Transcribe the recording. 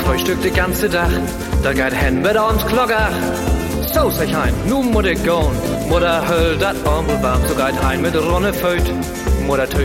Frühstück de ganze Dach, da geht hen mit uns Glockach. So sag ich ein, nu muss ich gehen, Mutter höll dat Armbel warm, so geht hein mit Ronne Föt. Mutter